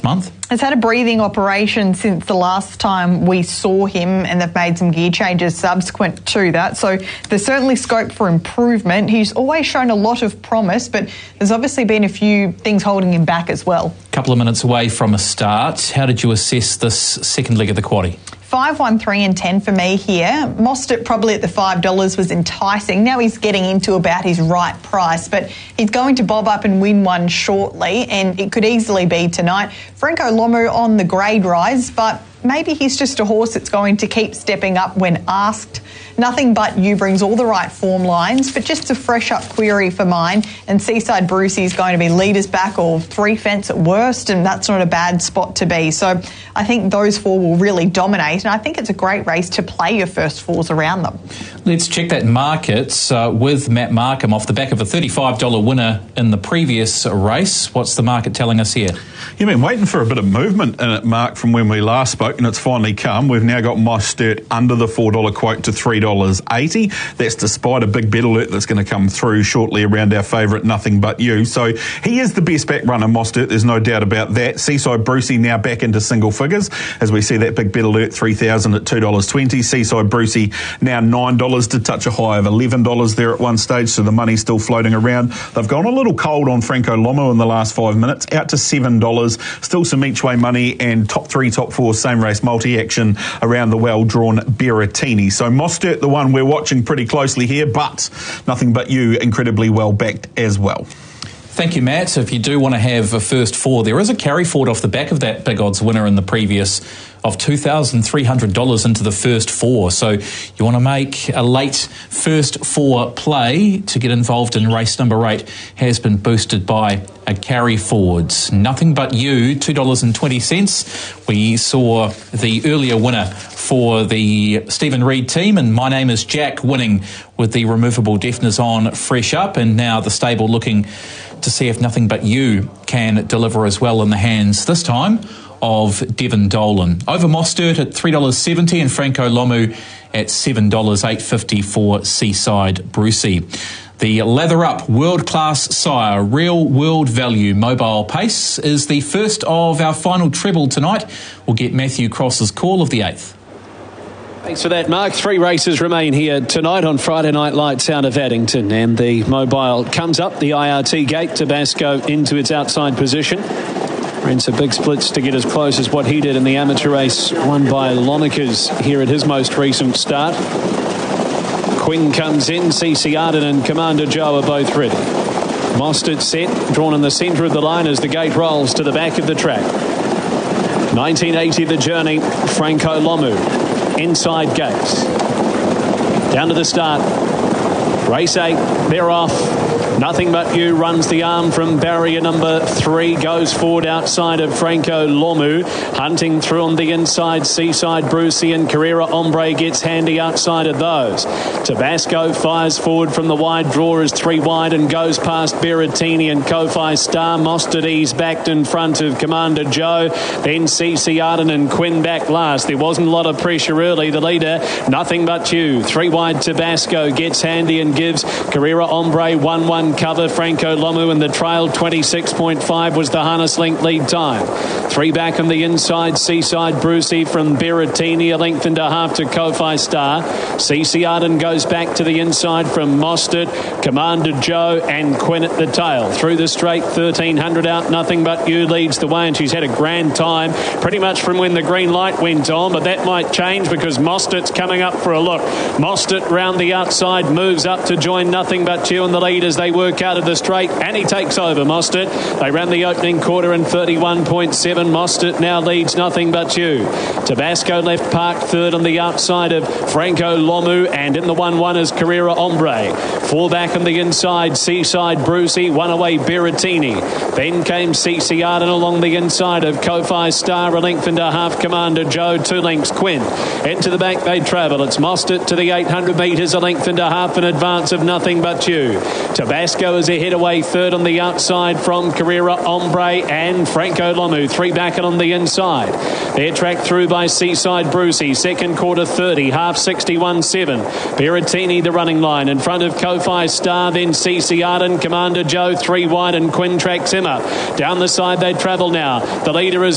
month. He's had a breathing operation since the last time we saw him, and they've made some gear changes subsequent to that. So there's certainly scope for improvement. He's always shown a lot of promise, but there's obviously been a few things holding him back as well. A couple of minutes away from a start. How did you assess this second leg of the quaddie? 5, 1, 3 and 10 for me here. Mostert probably at the $5 was enticing. Now he's getting into about his right price, but he's going to bob up and win one shortly, and it could easily be tonight. Franco Lomu on the grade rise, but maybe he's just a horse that's going to keep stepping up when asked. Nothing But You brings all the right form lines, but just a fresh up query for mine. And Seaside Brucey is going to be leaders back or 3 fence at worst, and that's not a bad spot to be. So I think those 4 will really dominate, and I think it's a great race to play your first 4s around them. Let's check that market with Matt Markham off the back of a $35 winner in the previous race. What's the market telling us here? You've been waiting for a bit of movement in it, Mark, from when we last spoke, and it's finally come. We've now got Mostert under the $4 quote to $3.80. That's despite a big bet alert that's going to come through shortly around our favourite Nothing But You. So he is the best back runner, Mostert. There's no doubt about that. Seaside Brucey now back into single figures as we see that big bet alert, 3,000 at $2.20. Seaside Brucey now $9 to touch a high of $11 there at one stage, so the money's still floating around. They've gone a little cold on Franco Lomu in the last 5 minutes, out to $7. Still some each way money, and top 3, top 4 same race multi-action around the well-drawn Berrettini. So Mostert, the one we're watching pretty closely here, but Nothing But You incredibly well backed as well. Thank you, Matt. If you do want to have a first 4, there is a carry forward off the back of that big odds winner in the previous of $2,300 into the first 4. So you want to make a late first 4 play to get involved in race number 8 has been boosted by a carry forwards. Nothing But You, $2.20. We saw the earlier winner for the Stephen Reid team, and My Name Is Jack winning with the removable deafness on fresh up, and now the stable looking to see if Nothing But You can deliver as well in the hands this time of Devon Dolan. Over Mostert at $3.70 and Franco Lomu at $7.850 for Seaside Brucey. The Lather Up World Class Sire Real World Value Mobile Pace is the first of our final treble tonight. We'll get Matthew Cross's call of the 8th. Thanks for that, Mark. 3 races remain here tonight on Friday Night Lights out of Addington, and the mobile comes up the IRT gate. Tabasco into its outside position. Ran some big splits to get as close as what he did in the amateur race won by Lonicas here at his most recent start. Quinn comes in, CC Arden and Commander Joe are both ready. Mostert set, drawn in the centre of the line as the gate rolls to the back of the track. 1980 the journey, Franco Lomu, inside gates. Down to the start. Race 8, they're off. Nothing But You runs the arm from barrier number 3, goes forward outside of Franco Lomu, hunting through on the inside. Seaside Brucey and Carrera Ombre gets handy outside of those. Tabasco fires forward from the wide draw as 3 wide and goes past Berrettini and Kofi Star. Mostert ease backed in front of Commander Joe, then CC Arden and Quinn back last. There wasn't a lot of pressure early. The leader, Nothing But You, 3 wide Tabasco gets handy and gives Carrera Ombre 1-1 cover. Franco Lomu in the trail, 26.5 was the harness length lead time. 3 back on the inside, Seaside Brucey from Berrettini, a length and a half to Kofi Star. CC Arden goes back to the inside from Mostert, Commander Joe and Quinn at the tail. Through the straight, 1,300 out, Nothing But You leads the way, and she's had a grand time pretty much from when the green light went on, but that might change because Mostert's coming up for a look. Mostert round the outside, moves up to join Nothing But You in the lead as they work out of the straight, and he takes over Mostert. They ran the opening quarter in 31.7. Mostert now leads Nothing But You. Tabasco left parked third on the outside of Franco Lomu, and in the 1-1 is Carrera Ombre. 4 back on the inside, Seaside Brucey, 1 away Berrettini. Then came CC Arden along the inside of Kofi Star, a length and a half Commander Joe, 2 lengths Quinn. Into the back they travel. It's Mostert to the 800 metres, a length and a half in advance of Nothing But You. Tabasco is ahead away third on the outside from Carrera Ombre and Franco Lomu, 3 back and on the inside. They're tracked through by Seaside Brucey, second quarter 30, half 61.7. Berrettini the running line in front of Kofi Star, then CC Arden, Commander Joe 3 wide and Quinn tracks him up. Down the side they travel now. The leader is